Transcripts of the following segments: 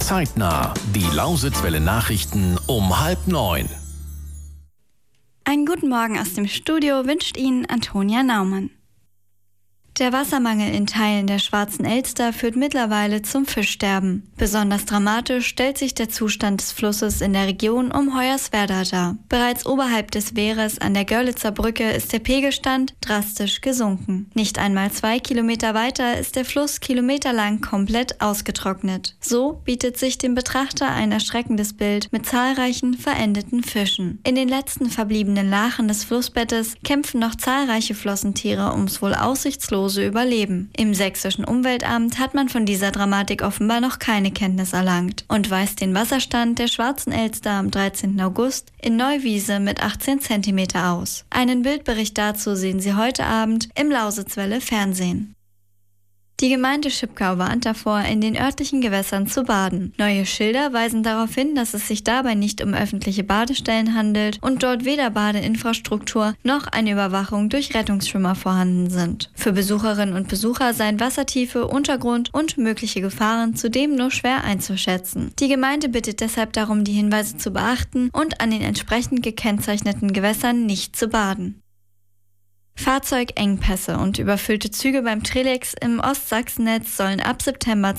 Zeitnah. Die Lausitzwelle Nachrichten um 8:30. Einen guten Morgen aus dem Studio wünscht Ihnen Antonia Naumann. Der Wassermangel in Teilen der Schwarzen Elster führt mittlerweile zum Fischsterben. Besonders dramatisch stellt sich der Zustand des Flusses in der Region um Hoyerswerda dar. Bereits oberhalb des Wehres an der Görlitzer Brücke ist der Pegelstand drastisch gesunken. Nicht einmal 2 Kilometer weiter ist der Fluss kilometerlang komplett ausgetrocknet. So bietet sich dem Betrachter ein erschreckendes Bild mit zahlreichen verendeten Fischen. In den letzten verbliebenen Lachen des Flussbettes kämpfen noch zahlreiche Flossentiere ums wohl aussichtslose Überleben. Im sächsischen Umweltamt hat man von dieser Dramatik offenbar noch keine Kenntnis erlangt und weist den Wasserstand der Schwarzen Elster am 13. August in Neuwiese mit 18 cm aus. Einen Bildbericht dazu sehen Sie heute Abend im Lausitzwelle Fernsehen. Die Gemeinde Schipkau warnt davor, in den örtlichen Gewässern zu baden. Neue Schilder weisen darauf hin, dass es sich dabei nicht um öffentliche Badestellen handelt und dort weder Badeinfrastruktur noch eine Überwachung durch Rettungsschwimmer vorhanden sind. Für Besucherinnen und Besucher seien Wassertiefe, Untergrund und mögliche Gefahren zudem nur schwer einzuschätzen. Die Gemeinde bittet deshalb darum, die Hinweise zu beachten und an den entsprechend gekennzeichneten Gewässern nicht zu baden. Fahrzeugengpässe und überfüllte Züge beim Trelex im Ostsachsennetz sollen ab September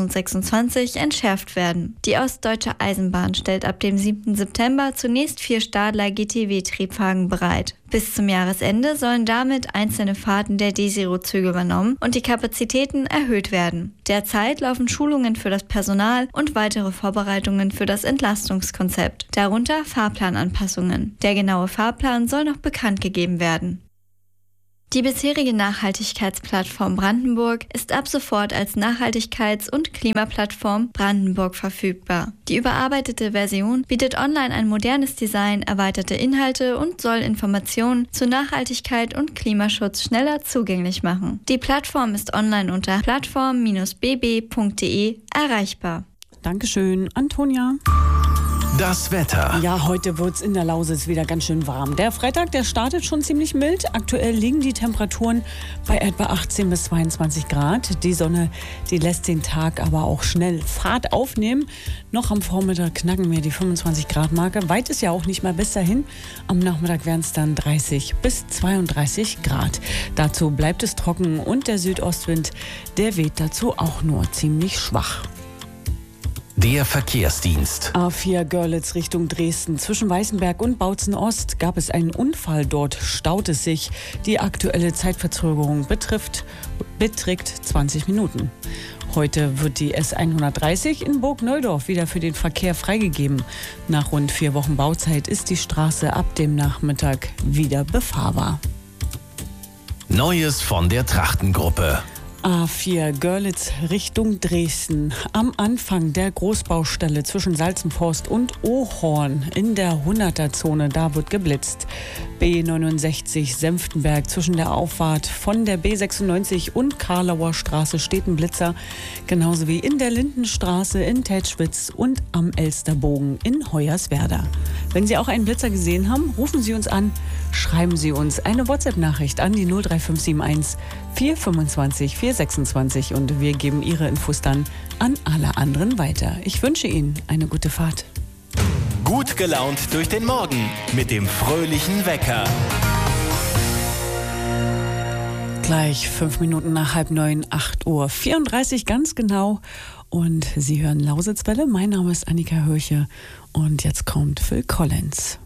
2026 entschärft werden. Die Ostdeutsche Eisenbahn stellt ab dem 7. September zunächst 4 Stadler GTW-Triebwagen bereit. Bis zum Jahresende sollen damit einzelne Fahrten der D-Zero-Züge übernommen und die Kapazitäten erhöht werden. Derzeit laufen Schulungen für das Personal und weitere Vorbereitungen für das Entlastungskonzept, darunter Fahrplananpassungen. Der genaue Fahrplan soll noch bekannt gegeben werden. Die bisherige Nachhaltigkeitsplattform Brandenburg ist ab sofort als Nachhaltigkeits- und Klimaplattform Brandenburg verfügbar. Die überarbeitete Version bietet online ein modernes Design, erweiterte Inhalte und soll Informationen zu Nachhaltigkeit und Klimaschutz schneller zugänglich machen. Die Plattform ist online unter plattform-bb.de erreichbar. Dankeschön, Antonia. Das Wetter. Ja, heute wird's in der Lausitz wieder ganz schön warm. Der Freitag, der startet schon ziemlich mild. Aktuell liegen die Temperaturen bei etwa 18 bis 22 Grad. Die Sonne, die lässt den Tag aber auch schnell Fahrt aufnehmen. Noch am Vormittag knacken wir die 25 Grad Marke. Weit ist ja auch nicht mal bis dahin. Am Nachmittag wären es dann 30 bis 32 Grad. Dazu bleibt es trocken und der Südostwind, der weht dazu auch nur ziemlich schwach. Der Verkehrsdienst. A4 Görlitz Richtung Dresden. Zwischen Weißenberg und Bautzen Ost gab es einen Unfall. Dort staut es sich. Die aktuelle Zeitverzögerung beträgt 20 Minuten. Heute wird die S130 in Burgneudorf wieder für den Verkehr freigegeben. Nach rund 4 Wochen Bauzeit ist die Straße ab dem Nachmittag wieder befahrbar. Neues von der Trachtengruppe. A4 Görlitz Richtung Dresden. Am Anfang der Großbaustelle zwischen Salzenforst und Ohorn in der 100er-Zone, da wird geblitzt. B69 Senftenberg zwischen der Auffahrt von der B96 und Karlauer Straße steht ein Blitzer. Genauso wie in der Lindenstraße in Tätschwitz und am Elsterbogen in Hoyerswerda. Wenn Sie auch einen Blitzer gesehen haben, rufen Sie uns an, schreiben Sie uns eine WhatsApp-Nachricht an die 03571 425 426 und wir geben Ihre Infos dann an alle anderen weiter. Ich wünsche Ihnen eine gute Fahrt. Gut gelaunt durch den Morgen mit dem fröhlichen Wecker. Gleich 5 Minuten nach 8:30, 8:34 Uhr ganz genau. Und Sie hören Lausitzwelle. Mein Name ist Annika Hörche und jetzt kommt Phil Collins.